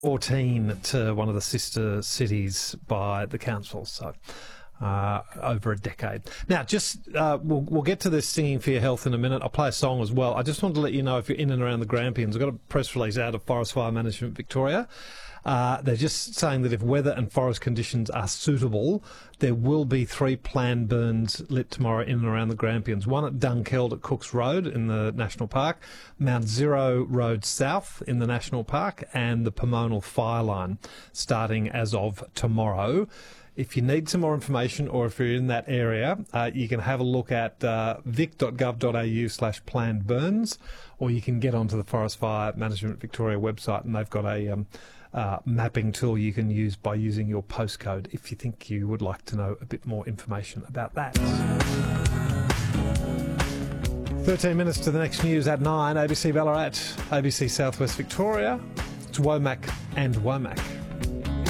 14 to one of the sister cities by the council. So over a decade. Now, we'll get to this Singing for Your Health in a minute. I'll play a song as well. I just wanted to let you know if you're in and around the Grampians, I've got a press release out of Forest Fire Management Victoria. They're just saying that if weather and forest conditions are suitable, there will be 3 planned burns lit tomorrow in and around the Grampians. One at Dunkeld at Cooks Road in the National Park, Mount Zero Road South in the National Park, and the Pomonal Fire Line starting as of tomorrow. If you need some more information or if you're in that area, you can have a look at vic.gov.au/planned burns, or you can get onto the Forest Fire Management Victoria website, and they've got a mapping tool you can use by using your postcode if you think you would like to know a bit more information about that. 13 minutes to the next news at 9. ABC Ballarat, ABC Southwest Victoria. It's Womack and Womack.